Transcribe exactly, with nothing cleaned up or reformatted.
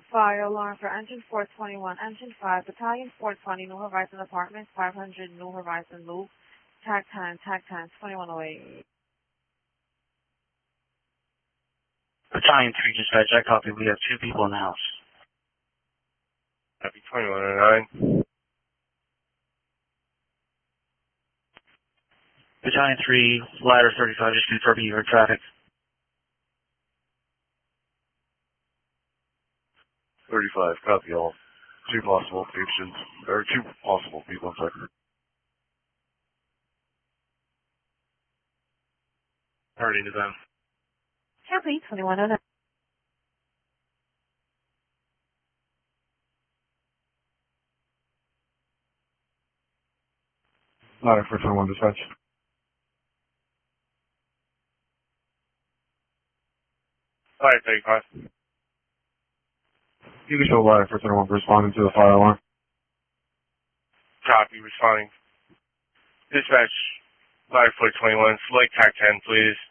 Fire alarm for engine four twenty-one, engine five, battalion four twenty, New Horizon Apartments, five hundred New Horizon Loop, tag time, tag time, twenty-one oh eight. Battalion three dispatch, I copy. We have two people in the house. Copy twenty-one oh nine. Battalion three, ladder thirty-five, just confirming you heard traffic. thirty-five, copy all. Two possible patients, or two possible people inside. Already to them. Copy, twenty-one oh nine. Ladder for twenty-one dispatch. Ladder thirty-five. You can show ladder for twenty-one responding to the fire alarm. Copy, responding. Dispatch, ladder for twenty-one, select tag ten, please.